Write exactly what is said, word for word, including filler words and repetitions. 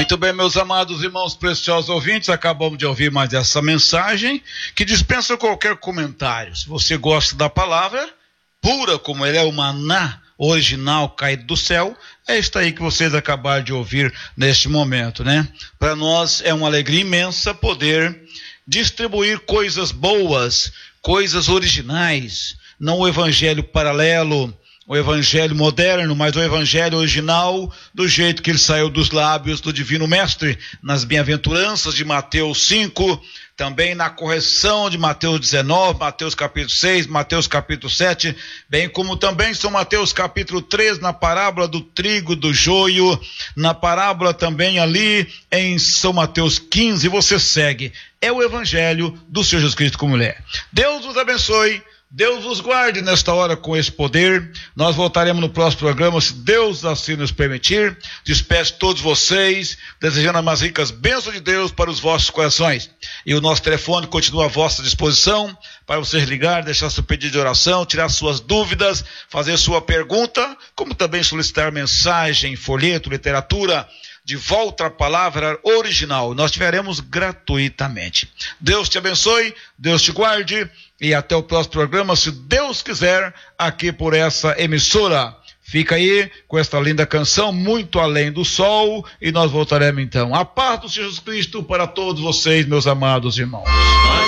Muito bem, meus amados irmãos preciosos ouvintes, acabamos de ouvir mais essa mensagem que dispensa qualquer comentário. Se você gosta da palavra, pura como ele é, o maná original caído do céu, é isto aí que vocês acabaram de ouvir neste momento, né? Para nós é uma alegria imensa poder distribuir coisas boas, coisas originais, não o evangelho paralelo, o evangelho moderno, mas o evangelho original, do jeito que ele saiu dos lábios do Divino Mestre, nas bem-aventuranças de Mateus cinco, também na correção de Mateus dezenove, Mateus capítulo seis, Mateus capítulo sete, bem como também São Mateus capítulo três, na parábola do trigo, do joio, na parábola também ali em São Mateus quinze, você segue, é o evangelho do Senhor Jesus Cristo como ele é. Deus vos abençoe. Deus vos guarde nesta hora com esse poder. Nós voltaremos no próximo programa, se Deus assim nos permitir. Despeço todos vocês, desejando as mais ricas bênçãos de Deus para os vossos corações. E o nosso telefone continua à vossa disposição para vocês ligar, deixar seu pedido de oração, tirar suas dúvidas, fazer sua pergunta, como também solicitar mensagem, folheto, literatura, de volta à palavra original. Nós tiveremos gratuitamente. Deus te abençoe, Deus te guarde e até o próximo programa, se Deus quiser, aqui por essa emissora. Fica aí com esta linda canção, Muito Além do Sol, e nós voltaremos então. A paz do Senhor Jesus Cristo para todos vocês, meus amados irmãos.